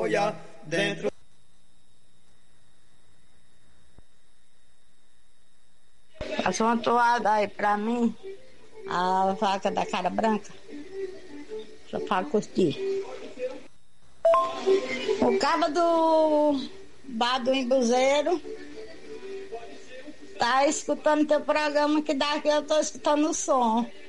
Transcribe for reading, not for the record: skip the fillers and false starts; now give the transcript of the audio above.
boiar dentro. Passa uma toalha aí pra mim, a vaca da cara branca, só pra curtir. O cabo do bar do Embuzeiro tá escutando teu programa, que daqui eu tô escutando o som.